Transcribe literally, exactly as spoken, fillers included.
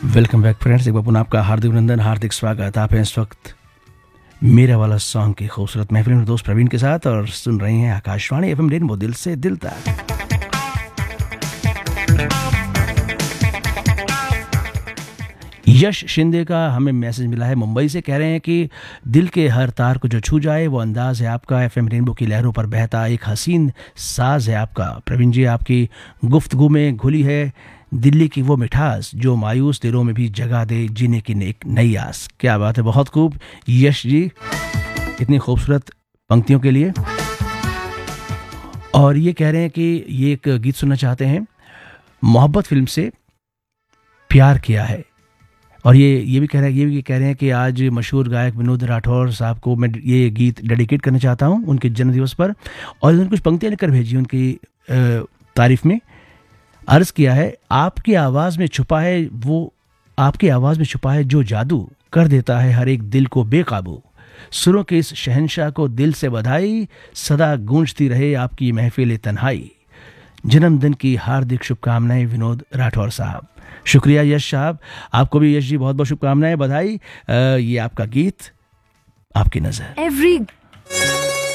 Welcome back friends, एक बार पुनः आपका हार्दिक अभिनंदन, हार्दिक स्वागत। आप हैं इस वक्त मेरा वाला सॉन्ग की खूबसूरत महफिल में दोस्त प्रवीण के साथ और सुन रहे हैं आकाशवाणी एफएम रेनबो, दिल से दिल तक। यश शिंदे का हमें मैसेज मिला है मुंबई से, कह रहे हैं कि दिल के हर तार को जो छू जाए वो अंदाज है आपका, एफएम रेनबो की लहरों पर बहता एक हसीन साज है आपका। प्रवीण जी, आपकी गुफ्तगू में घुली है दिल्ली की वो मिठास जो मायूस दिलों में भी जगा दे जीने की एक नई आस। क्या बात है, बहुत खूब यश जी, इतनी खूबसूरत पंक्तियों के लिए। और ये कह रहे हैं कि ये एक गीत सुनना चाहते हैं, मोहब्बत फिल्म से प्यार किया है। और ये ये भी कह रहे हैं ये भी कह रहे हैं कि आज मशहूर गायक विनोद राठौर साहब को मैं ये गीत डेडिकेट करना चाहता हूँ उनके जन्मदिवस पर। और उन्होंने कुछ पंक्तियाँ लिखकर भेजी उनकी तारीफ में। अर्ज किया है, आपकी आवाज़ में छुपा है वो आपकी आवाज़ में छुपा है जो जादू कर देता है हर एक दिल को बेकाबू। सुरों के इस शहंशाह को दिल से बधाई, सदा गूंजती रहे आपकी महफिल तन्हाई। जन्मदिन की हार्दिक शुभकामनाएं विनोद राठौर साहब। शुक्रिया यश साहब, आपको भी यश जी बहुत बहुत शुभकामनाएं, बधाई। ये आपका गीत, आपकी नजर। एवरी